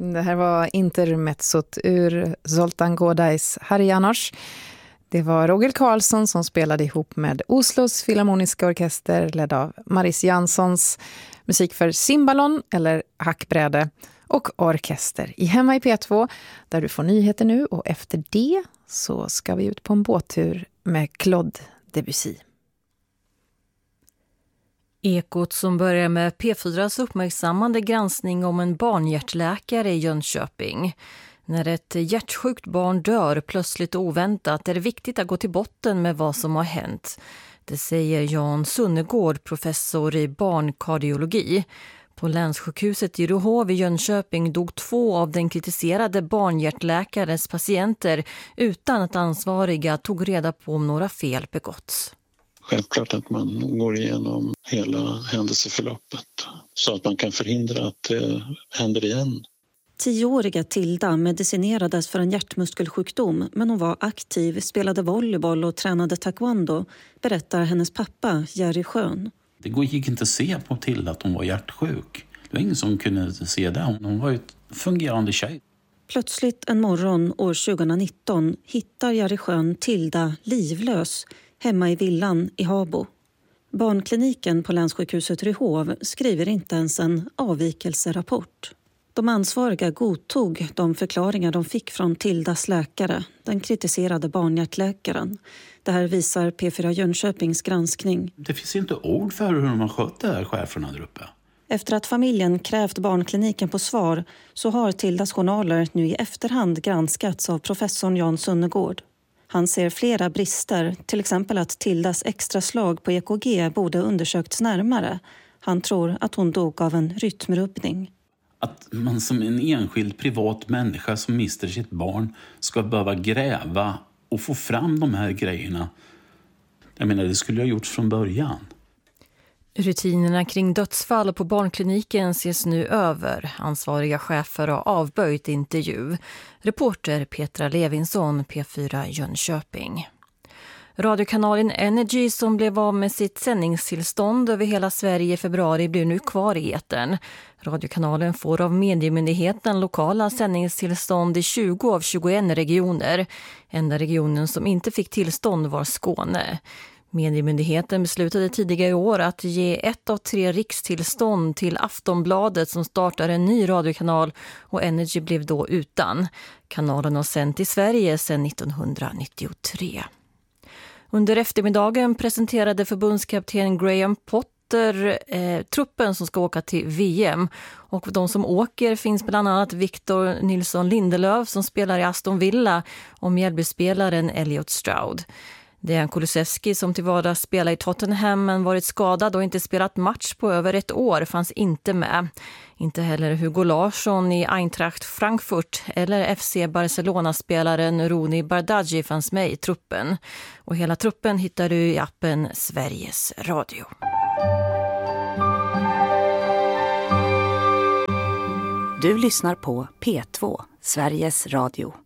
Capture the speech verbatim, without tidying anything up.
Det här var intermezzot ur Zoltán Kodais Harry János. Det var Roger Karlsson som spelade ihop med Oslos Filharmoniska orkester ledd av Maris Janssons, musik för Cymbalon eller hackbräde och orkester i Hemma i P två där du får nyheter nu, och efter det så ska vi ut på en båttur med Claude Debussy. Ekot som börjar med P fyras uppmärksammande granskning om en barnhjärtläkare i Jönköping. När ett hjärtsjukt barn dör plötsligt och oväntat är det viktigt att gå till botten med vad som har hänt. Det säger Jan Sunnegård, professor i barnkardiologi. På länssjukhuset i Ryhov i Jönköping dog två av den kritiserade barnhjärtläkarens patienter utan att ansvariga tog reda på om några fel begåtts. Självklart att man går igenom hela händelseförloppet så att man kan förhindra att det händer igen. Tioåriga Tilda medicinerades för en hjärtmuskelsjukdom, men hon var aktiv, spelade volleyboll och tränade taekwondo, berättar hennes pappa Jerry Schön. Det gick inte att se på Tilda att hon var hjärtsjuk. Det var ingen som kunde se det. Hon var ju ett fungerande tjej. Plötsligt en morgon år tjugonitton hittar Jerry Schön Tilda livlös hemma i villan i Habo. Barnkliniken på länssjukhuset Ryhov skriver inte ens en avvikelserapport. De ansvariga godtog de förklaringar de fick från Tildas läkare, den kritiserade barnhjärtläkaren. Det här visar P fyra Jönköpings granskning. Det finns inte ord för hur de har skött det här cheferna där uppe. Efter att familjen krävt barnkliniken på svar så har Tildas journaler nu i efterhand granskats av professorn Jan Sunnegård. Han ser flera brister, till exempel att Tildas extra slag på E K G borde undersökts närmare. Han tror att hon dog av en rytmrubbning. Att man som en enskild privat människa som mister sitt barn ska behöva gräva och få fram de här grejerna. Jag menar, det skulle jag ha gjort från början. Rutinerna kring dödsfall på barnkliniken ses nu över. Ansvariga chefer har avböjt intervju. Reporter Petra Levinsson, P fyra Jönköping. Radiokanalen Energy som blev av med sitt sändningstillstånd över hela Sverige i februari blir nu kvar i etern. Radiokanalen får av mediemyndigheten lokala sändningstillstånd i tjugo av tjugoen regioner. Enda regionen som inte fick tillstånd var Skåne. Mediemyndigheten beslutade tidigare i år att ge ett av tre rikstillstånd till Aftonbladet som startar en ny radiokanal, och Energy blev då utan. Kanalen har sänt i Sverige sedan nittonhundranittiotre. Under eftermiddagen presenterade förbundskapten Graham Potter eh, truppen som ska åka till V M. Och de som åker finns bland annat Victor Nilsson Lindelöf som spelar i Aston Villa och Mjällbyspelaren Elliot Stroud. Dejan Kulusevski som till vardags spelar i Tottenham men varit skadad och inte spelat match på över ett år fanns inte med. Inte heller Hugo Larsson i Eintracht Frankfurt eller F C Barcelona-spelaren Rooney Bardghji fanns med i truppen. Och hela truppen hittar du i appen Sveriges Radio. Du lyssnar på P två, Sveriges Radio.